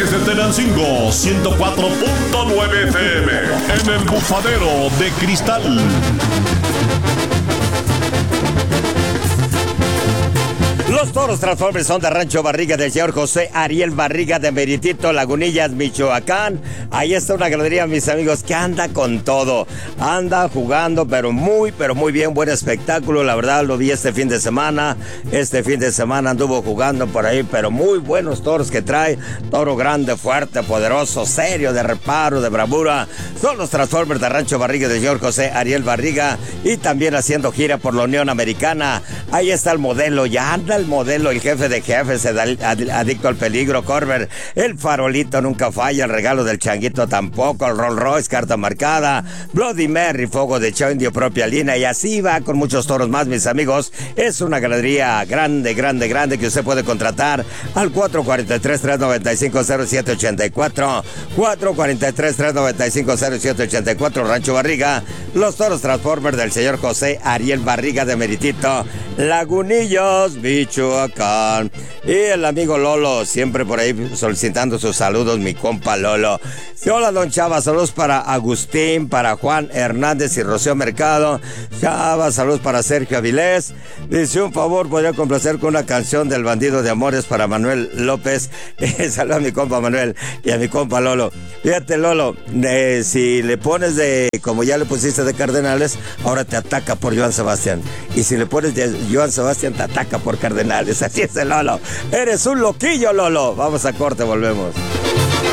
Desde Tenancingo, 104.9 FM. En el bufadero de cristal. Los toros Transformers son de Rancho Barriga del señor José Ariel Barriga de Meritito, Lagunillas, Michoacán. Ahí está una ganadería, mis amigos, que anda con todo. Anda jugando, pero muy bien. Buen espectáculo, la verdad, lo vi este fin de semana. Este fin de semana anduvo jugando por ahí, pero muy buenos toros que trae. Toro grande, fuerte, poderoso, serio, de reparo, de bravura. Son los Transformers de Rancho Barriga del señor José Ariel Barriga. Y también haciendo gira por la Unión Americana. Ahí está el modelo, ya anda el modelo, el jefe de jefes, el adicto al peligro, Corber, el farolito nunca falla, el regalo del changuito tampoco, el Rolls Royce, carta marcada, Bloody Mary, fuego de Choindio, propia línea, y así va con muchos toros más, mis amigos. Es una ganadería grande que usted puede contratar al 443-395-0784, 443-395-0784, Rancho Barriga, los toros Transformers del señor José Ariel Barriga de Meritito, Lagunillos, Michoacán. Y el amigo Lolo, siempre por ahí solicitando sus saludos, mi compa Lolo. Hola, don Chava, saludos para Agustín, para Juan Hernández y Rocío Mercado. Chava, saludos para Sergio Avilés. Dice, un favor, podría complacer con una canción del Bandido de Amores para Manuel López. Saludos a mi compa Manuel y a mi compa Lolo. Fíjate, Lolo, si le pones de, como ya le pusiste de Cardenales, ahora te ataca por Joan Sebastián. Y si le pones de Joan Sebastián, te ataca por Cardenales. Así es el Lolo. Eres un loquillo, Lolo. Vamos a corte, volvemos.